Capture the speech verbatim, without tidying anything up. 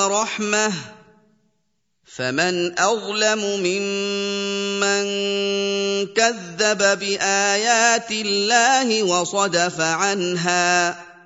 وَرَحْمَةٌ ۚ فَمَنْ أَظْلَمُ مِمَّن كَذَّبَ بِآيَاتِ اللَّهِ وَصَدَفَ عَنْهَا ۗ